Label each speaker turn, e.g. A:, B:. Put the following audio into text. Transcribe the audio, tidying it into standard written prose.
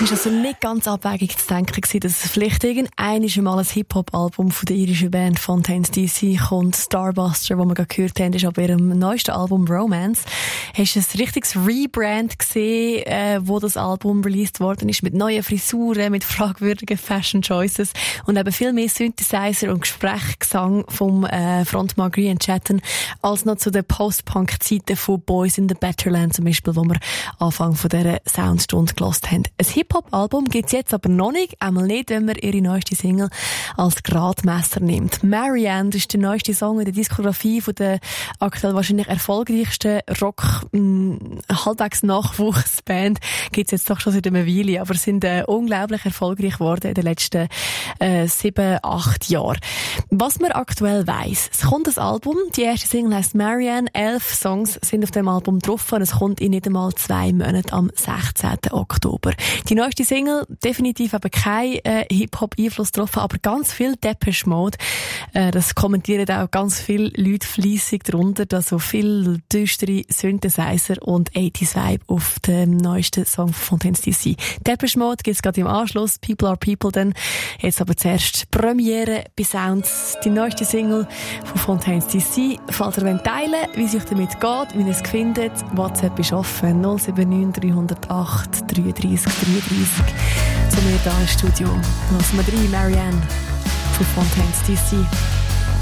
A: ist also nicht ganz abwegig zu denken gewesen, dass es vielleicht irgendein mal ein Hip-Hop-Album von der irischen Band Fontaines DC kommt. Starbuster, das wir gerade gehört haben, ist aber ihrem neuesten Album Romance. Hast du ein richtiges Rebrand gesehen, wo das Album released worden ist, mit neuen Frisuren, mit fragwürdigen Fashion Choices und eben viel mehr Synthesizer und Gesprächsgesang vom Frontmann Grian Chatten als noch zu den Post-Punk-Zeiten von Boys in the Better Land zum Beispiel, wo wir Anfang von dieser Soundstunde gehört haben. Ein Hip-Hop-Album gibt es jetzt aber noch nicht, einmal nicht, wenn man ihre neueste Single als Gradmesser nimmt. Marianne, das ist der neueste Song in der Diskografie von der aktuell wahrscheinlich erfolgreichsten halbwegs Nachwuchsband. Gibt es jetzt doch schon seit einer Weile, aber sind unglaublich erfolgreich geworden in den letzten 7-8 Jahren. Was man aktuell weiss, es kommt ein Album, die erste Single heisst Marianne, 11 Songs sind auf dem Album drauf und es kommt in nicht einmal 2 Monaten am 16. Oktober. Die neueste Single, definitiv aber kein Hip-Hop-Einfluss drauf, aber ganz viel Depeche Mode. Das kommentieren auch ganz viele Leute fleissig darunter, dass so viel düstere Synthesizer und 80s Vibe auf dem neuesten Song von Fontaines DC. Depeche Mode gibt's gerade im Anschluss, People Are People dann. Jetzt aber zuerst Premiere bei Sounds, die neueste Single von Fontaines DC. Falls ihr teilen wollt, wie es euch damit geht, wie ihr es findet, WhatsApp ist offen, 079 308 33 33. Zu mir da im Studio. Lassen wir rein, Marianne von Fontaines DC.